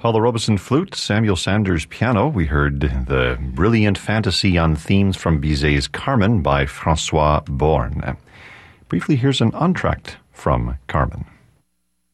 Paula Robeson flute, Samuel Sanders piano. We heard the brilliant fantasy on themes from Bizet's Carmen by Francois Born. Briefly, here's an entr'acte from Carmen.